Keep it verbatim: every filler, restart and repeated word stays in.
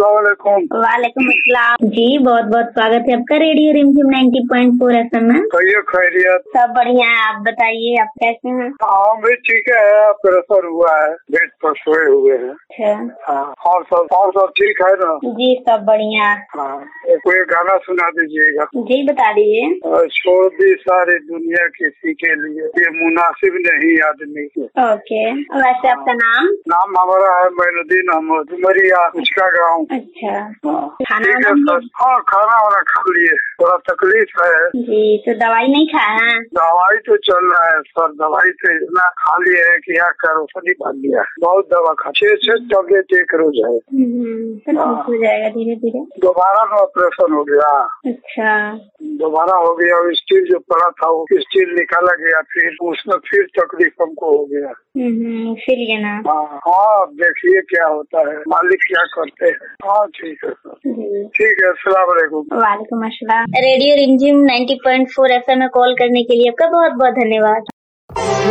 अस्सलाम वालेकुम। वालेकुम अस्सलाम जी, बहुत बहुत स्वागत है आपका रेडियो रिमझिम नब्बे पॉइंट चार एफएम में। कहिए खैरियत? सब बढ़िया है, आप बताइए आप कैसे हैं? हाँ भी ठीक है, प्रेशर हुआ है, बेड पर सोए हुए हैं। अच्छा हाँ, और सब और सब ठीक है ना? जी सब बढ़िया। हाँ, कोई गाना सुना दीजिएगा। जी बता दीजिए। छोड़ दी सारी दुनिया किसी के लिए, ये मुनासिब नहीं आदमी के। ओके, वैसे आपका नाम? नाम हमारा है मैनुद्दीन अहमद, उमरिया उसका गाँव। अच्छा, हाँ खाना ठीक है सर। हाँ खाना वाना खा लिए, थोड़ा तकलीफ है जी, तो दवाई नहीं खाया है? दवाई तो चल रहा है सर, दवाई तो इतना खा लिए है कि यहाँ करो सनी बांध लिया, बहुत दवा खा, छह छह टैबलेट एक रोज है। हम्म, तो ठीक हो जाएगा धीरे धीरे। दोबारा में ऑपरेशन हो गया। अच्छा, दोबारा हो गया, और स्टील जो पड़ा था वो स्टील निकाला गया, फिर उसमें फिर तकलीफ हमको हो गया। इसीलिए ना। हाँ हाँ, देखिए क्या होता है, मालिक क्या करते हैं। हाँ ठीक है सर, ठीक है, अस्सलाम वालेकुम। वालेकुम अस्सलाम। रेडियो रिमझिम नब्बे पॉइंट चार एफएम में कॉल करने के लिए आपका बहुत बहुत धन्यवाद।